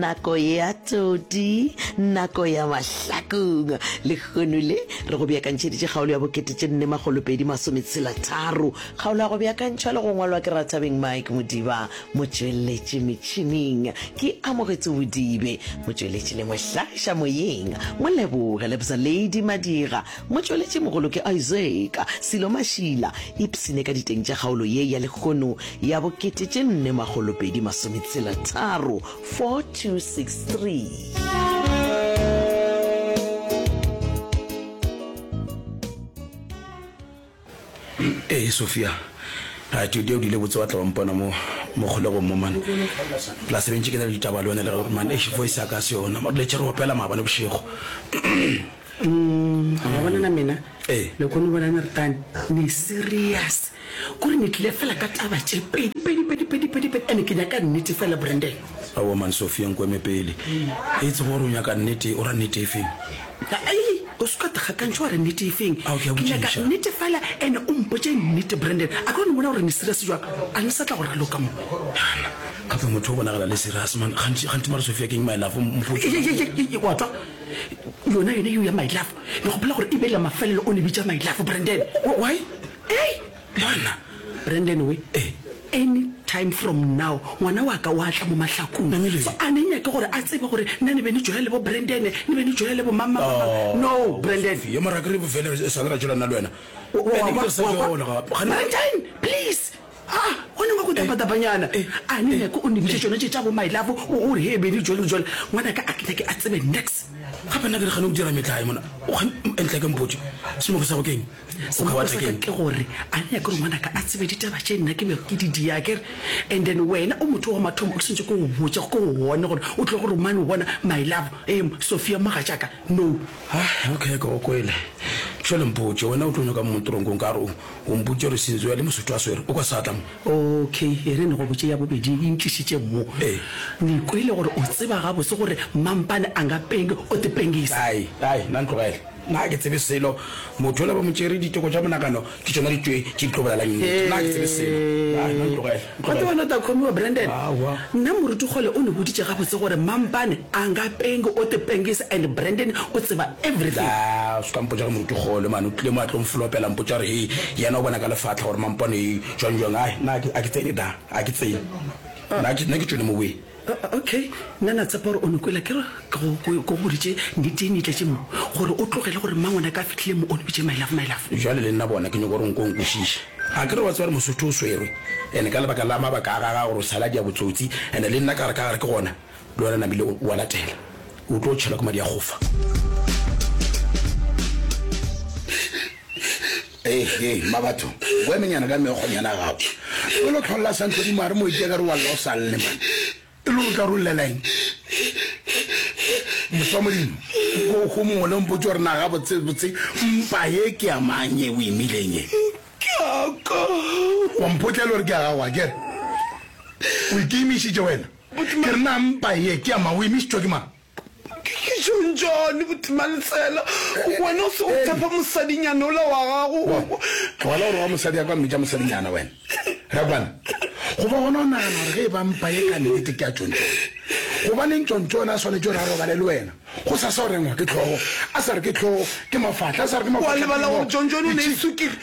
nako ya todi nako ya mahlakong le kgonole re go beakantšheditše kgaolo ya bokete tše 4 kgaolo ya go beakantšhwa le go ngwalwa ke Rathabeng Mike Modiba motšweletši metšhining ke amogetse bodibe motšweletši le mohlagiša moyeng moleboga lebza Lady Madira motšweletši mogolo ke Isaac Silo Mashila ipsine ka diteng tša kgaolo ye ya lekgono ya bokete tše 4 4263. Sofia ha today o dile botse wa tla mpona mo kgolego mo man plus re ntse ke le ditaba le wena le gore man voice ya ka se yona ma le tshero opela mabane boshego bona na mina le kono bona na rtani ni serious kore ni tle fela ka taba tše pedi ene ke nyaka nnete fela Brandon awo man Sofia nkweme pele itse gore o nyaka nnete o ra nnete efeng ai o ska ta ga kantšwa re nnete efeng ke nyaka nnete fela ene o mpotše nnete Brandon a ka no bona gore ni serious jwa a ne sa tla go raloka mo ka pe motho o bonagala le serious man ganti mara Sofia ke my love mpotše wa tswa yona yu ya my love le go pela gore e bela mafelelo o ne bitša my love Brandon why bona Brandon we any time from now ngwana wa ka wa tla mo mahlakong so a nenya ke gore a tsebe gore nna ne be ne jola le bo Brandon ne be ne jola le bo mama no Brandon yo mara ke re bo fela sa ra jola nna le wena Brandon please ona go taba banyana a nenya ke o ne bitse tsona tša bo my love o re he be ne jola ngwana ka a ke a tsebe next gape nna ke re gane o dira metlae mona o ga entle ke mpotse se mo go sa go keng so ka batla ke gore a nenya ke ngwana ka a tsebe ditaba tše nna ke be ke di diakere and then wena o motho wa mathomo o sentse go botsa go wona gore o tle gore man o bona my love Sofia Magatšaka no okay go kwele tshole mpotse wena o tlono ka montrongo ka ro o mpotse re sinzo ya le mosotho a swere o ka satla okay re ne go botse ya bobedi inkishitše mo ni kwele gore o tseba ga botse gore mampane anga penge o te pengisa ai nna ntlogele na ke tsebe selo motho le ba motšere ditoko tša monakano ke tsona ditšwe ke ditlobela nnete na ke tsebe selo nna ntlogele ga te bona ta khomiwa Brandon nna moruti gole o ne boditše ga botse gore mampane anga penge o te pengisa and Brandon o tseba everything o ska mpotša ga moruti gole man o tlile mo a tlo mflopela mpotša re he yena o bona ka lefatla gore mampane jwang ai na ke tsene da a ke tsene na ke tsone mo we okay nana tsaparo o nkwela ke go boditše nnete ne tletše mo gore o tlogele gore mangwana ka fitlhile mo o ne bitše my love jale le nna bona ke nyako gore nko nkwešiše a ke re wa tswa re mosotho o swerwe ene ka lebaka la mabaka a gaga gore saladi ya botsotsi ene le nna ka re ke gona le wena nabile wa latela o tlo tšhela ko madi a gofa mabatho bo emenyana ka meokgonyana gago o lo tlholela santlodi mare mo ite ka re wa lla o salle man lo ka rolelaeng mosamodimo go mongwe le mpotse gore na ga botsebotse mpa ye ke a manye o emileng e wa mpotlele gore ke a gago a kere o ikeemišitše wena ke re na mpa ye ke a ma o emišitšwa ke mang John Butimalisela wena o se o tapa mosadinyana ola wa gago wala o re wa mosadi ya kwa mmetša mosadinyana wena rabana go ba gona o nagana gore ge e ba mpa ye ka nnete ke a tšontšone gobaneng tšontšone a swanetse o re a robale le wena go sa sa o rengwa ke tlhogo a sa re ke tlhogo ke mafatla a sa re ke wa lebala gore tšontšone o ne e sukile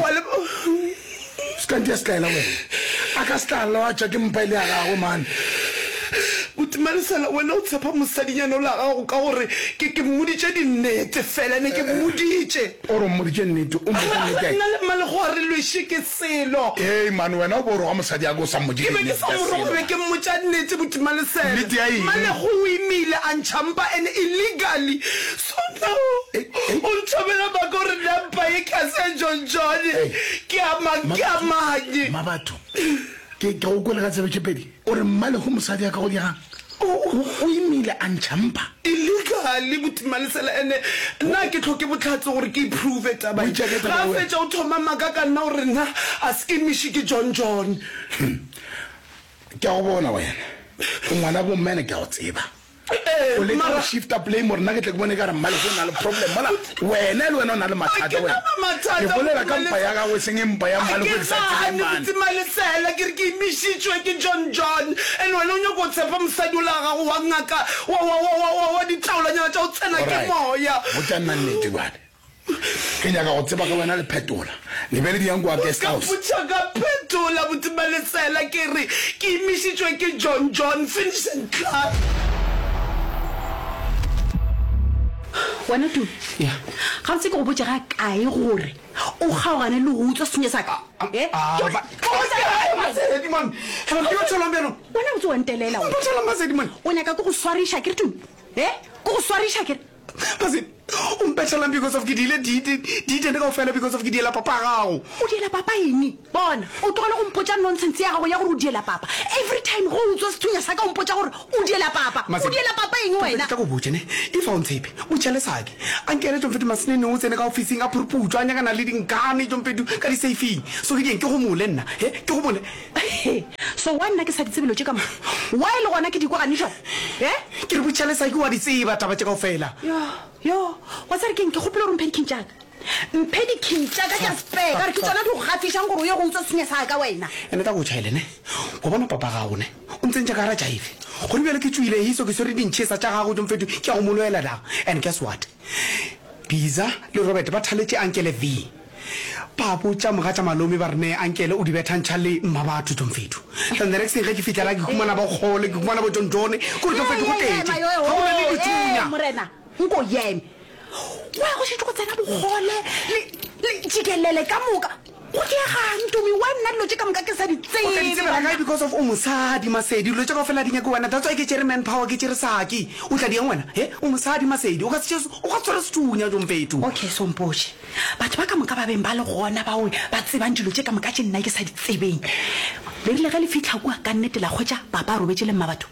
se kante ya setlaela wena a ka setlaela wa tša ke mpa ile ya gago mane Butimalisela wena o tshepa mosadinyana o la gago ka gore ke mmoditše dinnete fela ne ke mmoditše o re mmoditše nnete o nna le male go a re lwešhe ke selo man wena o bo re wa mosadi ya ko sa ke be ke sa morogo be ke mmotša nnete Butimalisela mane go o imile a ntšhampa and illegally so now o nthobela baka gore nampa e ka se John ke amanye mabatho ke go kolega tsebe pedi o re mmale go mosadi ya ka go diang o imile a ntšhampa illegally Butimalisela ene nna ke tlhoke botlhatse gore ke improve taba ga fetša o thoma maka ka nna gore nna a se ke miši ke John ke a go bona wena o ngwana bo mmene ke a go tseba o le ka shifta blame or nna ke tle ke bone ka re mmale go na le problem mola wena le wena o na le mathata wena ke bolela ka mpa ya gago seng empa ya mmale go sa Malisela ke re ke imishitswe ke John and wena o nyaka go tshepa mosadi o la gago wa ngaka wa ditlaolanyana tša o tsena ke moya o tla nna nnete bane ke nyaka go tseba ka wena le phetola lebele di yang kwa guest house ka phetola Malisela ke re ke imishitswe ke John finish and clap. Wena tu ga ntse ke go botse ga kae gore o kgaogane le go utswa senye saka wena o tse wantelela o nyaka ke go swarisha ke re tu ke go swarisha ke umpetšhelang because of ke dile ditene ka o fela because of ke diela papa gago o diela papa eng bona o tlogele go mpotsa nonsense ya gago ya gore o diela papa every time go utswa sethunya sa ka o mpotsa gore o diela papa eng wena ka go botsene if a o ntshepe o tšhele sake a nkele tšomfeto maseneneng o tsene ka officing a phuruputso a nyakana le dinkane tšomfeto ka di-safing so ke dieng ke go mole nna ke go mole so wa nna ke sa ditsebelo tše ka mo wa e le gona ke dikogane jone ke re botšhele sake wa di tseba taba tše kao fela yo wa tsare keng ke gopela gore mphedi kintšaka ke a speka re ke tsona di go gafišang gore o ye go utswa senye sa ka wena ene ta go tšhaelene go bona papa gagone o ntsentša ka ra jaive gore bjale ke tswile hiso ke swere dintšhesa tša gago tšomfeto ke a go moloela dago and guess what Biza le Robert ba thaletše ankele V papo tša moga tša malome ba rene ankele o di bethantšha le mmabatho tšomfeto then the next thing ge ke fitlela ke humana ba kgole ke humana bo John kore tšomfeto go tletše ga bona le dithunya morena nko yeme wa go se go tsena bogole le jikelele ka moka go ke gang tumi wa nna dilo tše ka moka ke sa di tsebe because of umusadi masedi dilo tše ka fela dinyako wena that's why ke tšere manpower ke tšere saki o tla dieng wena umusadi masedi o ka tswara sethunya tšomfeto okay sompoše batho ba ka moka ba beng ba le gona bawe ba tsebang dilo tše ka moka tše nna ke sa di tsebeng le rile ge le fitlha kua ka nnete la kgwetša papa a robetše le mmabatho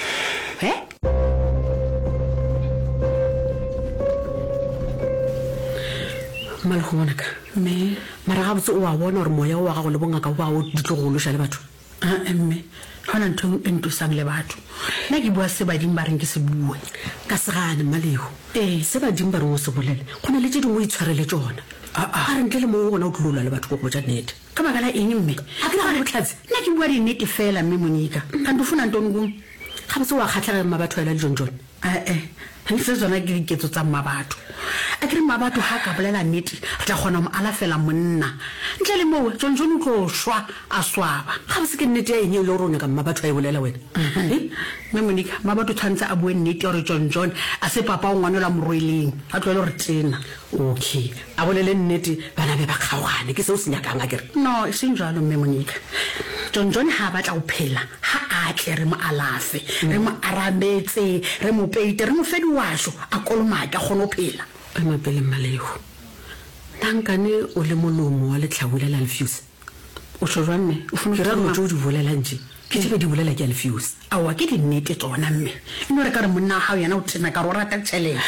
mala go bona ka me mara ga botse o a bona gore moya wa gago le bongaka ba o ditlogološa le batho mme gona ntho e ntosang le batho nna ke bua se badimo ba reng ke se bue ka segane mmalego se badimo ba reng o se bolele go na le tše dingwe o itshwarele tsona a re ntle le mo gona o tlolola le batho ko botsa nnete ka baka la eng mme a ke nagane botlhatse nna ke bua dinnete fela mme monika kante o fona ntonekong ga botse wa kgatlhagela mmabatho ela le John se zona ke diketso tsa mmabatho a ke re mmabatho ga ka bolela nnete re tla kgona mo alafela monna ntle le mowe John o tlo shwa a swaba ga se ke nnete ya eng e le gore o nyaka mmabatho a e bolela wena mme monika mmabatho tshwanetse a bue nnete gore John a se papa o ngwanela morweleng a tlwele gore tena okay a bolele nnete bana be ba kgaogane ke seo se nyakang a kere no e seng jalo mme monika John ha batla o phela ha a tle re mo alafe re mo arabetse re mo peite re mo fedi washo a kolomaka gone o phela a mapele mmalego tankane o le molomo wa letlhawela la Lefuse o tshwarane o fune ke ra go di bolela nje ke tsebe di bolela ke Lefuse a wa ke di nnete tsona mme ino re ka re monna ha yena o tsena ka rora ta tšhelete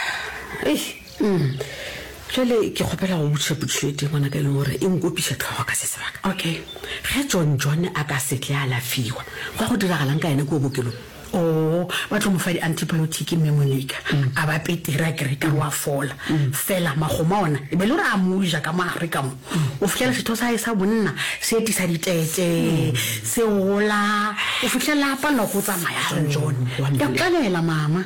jale ke kgopela go botšhapotšhete ngwana ka e leng gore e nkopiša tlhogo ka se sebaka okay ge John a ka setle a lafiwa go go diragalang ka ena ko bokelong ba tlo mo fa di-antibiotic mme monika a ba petera kere ka wa fola fela magoma ona e be le gore a moja ka maare ka mo o fitlhela setho sa e sa bonna se etisa ditete se gola o fitlhela a palelwa go tsamaya John ka kalela mama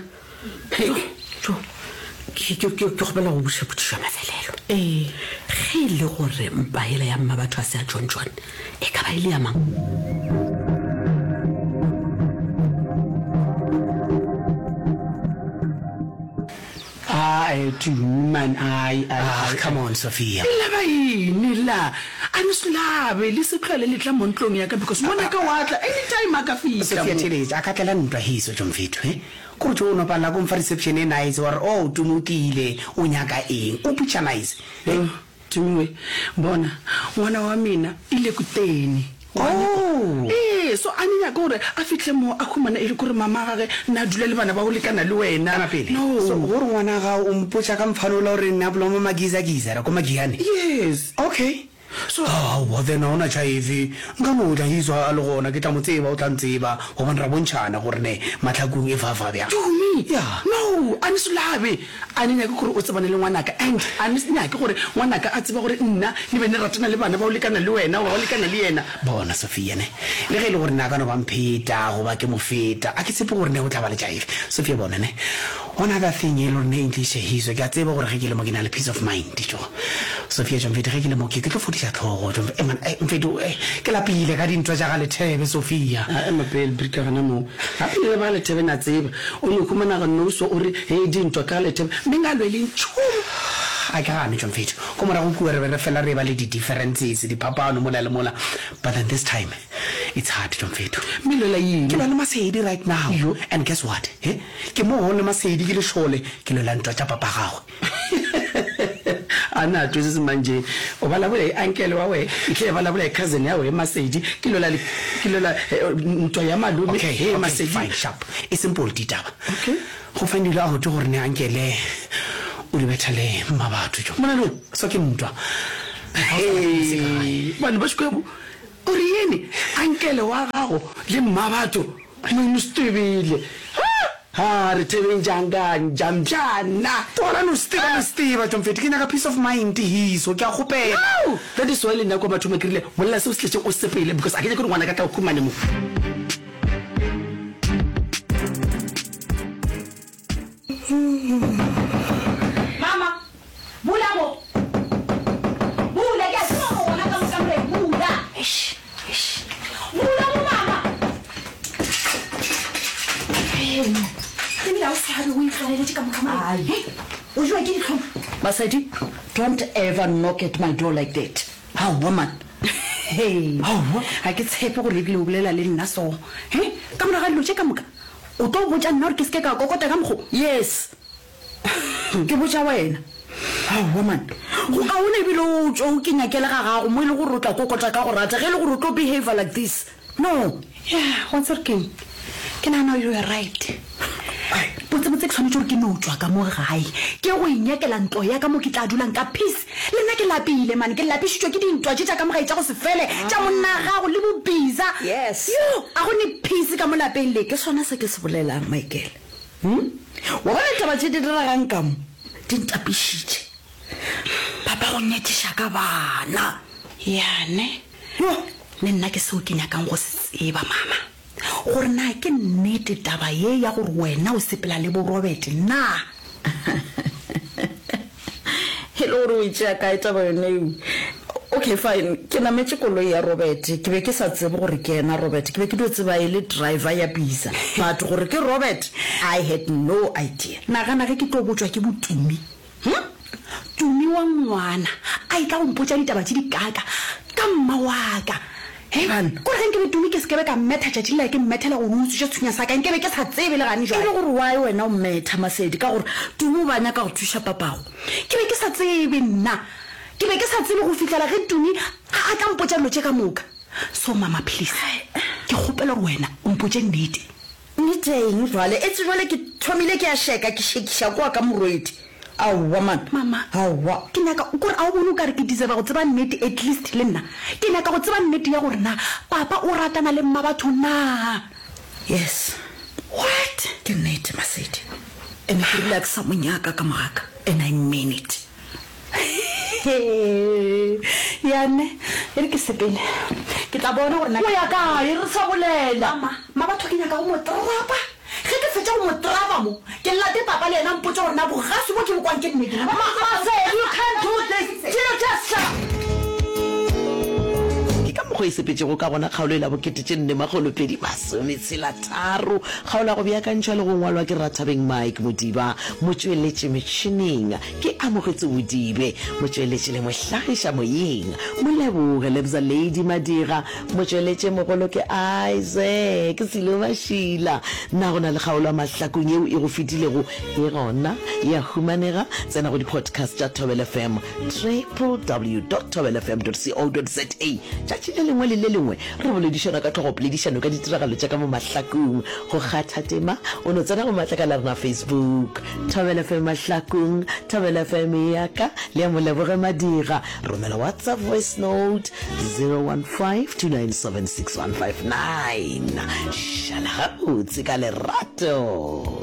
ke gopela go bušapotšiša mafelelo ge e le gore mpaela ya mma batho a se a John e ka ba e le ya mang man come on Sophia la ba ine la a no selabe le se tlhole le tla montlong ya ka because mona ka watla anytime a ka fisa Sophia theletse a ka tlela ntwa hiso Jomfetho gore tšo o nopalla ko mfa reception e nice gore tumukile o nyaka eng o putša nice tumiwe bona ngwana wa mina ile kuteni so a nenya gore a fitlhe mo a khumana e le gore mama gage nna dula le bana ba go lekana le wena so gore ngwana ga o mpotša ka mfanola gore nna bola mo magiza ra ko magiane yes okay so wa then ona chaive nka mo tla hizwa a le gona ke tla mo tseba o tla ntseba go bona ra bontshana gore ne matlhakong e fafa bya Tumi Yeah. no a ne selabe a ne nyake gore o tsebane le ngwanaka and a ne nyake gore ngwanaka a tseba gore nna le bene ratana le bana ba o lekana le wena wa o lekana le yena bona Sophia ne le ge le gore na ka no ba mpheta go ba ke mo feta a ke tsepe gore ne o tla ba le jaive Sophia bona ne one other thing e lo ne English hizo ke a tseba gore ge ke le mo ke na le peace of mind jo Sophia jo mfete ge ke le mo ke tlo fodisa tlhogo jo mfete ke lapile ka dintwa ja ga le thebe Sophia a mapel brika gana mo a pele ba le thebe na tseba o ne kumana ga no so ore he dintwa ka le thebe menga lo le ntšhomo a ka gane jo mfete go mora go kuere re fela re ba le di differences di phapano mola le mola but then this time it's hard jo mfete melela ke yini le masedi right now and guess what ke mo hone masedi ke le shole ke le lantwa tsa papa gago ana tse se manje o bala bole uncle wa we ke bala bole cousin ya we masedi ke lola ntwa ya malume okay masedi fine sharp it's simple ditaba Okay. go findile a go tse gore ne ankele o di bethale mabatho jo mona lo so ke ntwa bana ba shkwebo o re yene uncle wa gago le mmabatho mo instebile ha re tebeng jamjana tona no Steve jo mfete ke nyaka peace of mind hiso ke a gopela that is why le nna kwa batho makrile molla se o se tletse o sepele because a ke ke ngwana ka tla o khumane mo Mama, bulamo. Bula ke a tsoma gona ka mokamore bula. Bula mo mama. Ke mila o sa re o itlwaele ka mokamore. O jwa ke ditlhong. Basadi, don't ever knock at my door like that. How woman? Hey. Ha ke tshepe go lebile o bolela le nna so. He? Ka mora ga dilo tse ka moka. O to botsa nna re ke se ka kokota ka mogo. Yes. Ke botsa wena. How woman? Go ka one bile o tso ke nyakela ga gago mo ile go rotla kokota ka go rata ge le go rotlo behave like this. No. Yeah, what's working? Can I know you are right? Botse ke tshwanetse gore ke no tswa ka mo gae ke go inyakela ntlo ya ka mo ke tla dulang ka peace le nna ke lapile man ke lapisitswe ke dintwa tša ka mo gae tša go se fele tša monna gago le bobiza Yes. yo a go ne peace ka mo lapeng le Ke sona se ke se bolelang Michael. Wa bona taba tse di diragang ka mo? di ntapišitše papa go nyetiša ka bana yane yo le nna ke seo ke nyakang go se tseba mama gore na ke nnete taba ye ya gore wena o sepela le bo Robert na Hello ro itse ka taba yone. Okay fine, ke nametse koloi ya Robert. Ke be ke sa tsebe gore ke ena Robert. Ke be ke tseba ile driver ya bisa. But gore ke Robert, I had no idea. nagana ge ke tlo botswa ke botumi tumi wa ngwana a itla go mpotsa ditaba tse di kaka ka mma waka heban gore ge nke be tumi ke sekebe ka mmetha tšatši le ke mmethela go utswitša tshwenya sa ka nke be ke sa tsebe le gane Ke le gore why wena o metha Masedi ka gore tumi ba nya ka go thuša papago. ke be ke sa tsebe nna ke be ke sa tsebe go fitlhela ge tumi a tla mpotsa dilo tše ka moka so mama please ke kgopela gore wena o mpotse nnete Ni teng jwale etse jwale ke thomile ke a sheka ke shekisha kwa ka morwedi. Awa man. mama Awa. ke nyaka gore a o bone o ka re ke deserva go tseba nnete at least le nna ke nyaka go tseba nnete ya gore na papa o ratana le mma batho na Yes. what Ke nnete Masedi. And ke relax sa monyaka ka mogaka and I mean it. yane e re ke sepele ke tla bona gore O ya kae re sa bolela. ma batho ke nyaka go mo trapa ge ke fetsa go mo trapa mo ke late papa le ena mpotse gore na bogase bo ke bo kwang ke nnete Masedi, you can't do this. You just stop. Ke ka mokgwa e sepetsego ka gona kgaolo e la bokete tše nne magolopedi masometsela tharo kgaolo ya go beakantšhwa le go ngwalwa ke Rathabeng Mike Modiba motsweletše metšhineng ke amogetse Modibe motsweletše le mohlagiša moyeng moleboge lebza Lady Madira motsweletše mogolo ke Isaac Selo Mashila nna go na le kgaolo ya mahlakong eo e go fetilego e gona ya humanega tsena go di-podcast tša Thobela FM www.thobelafm.co.za tšatši le lengwe le le lengwe re boledišana ka tlhogopoledišano ka ditiragalo tša ka mo mahlakong go kgatha tema o no tsena go matlakala rena Facebook Thobela FM Mahlakong, Thobela FM yaka le ya Moleboge Madira. Romela WhatsApp voice note 01529766159. Shala gabotse ka lerato.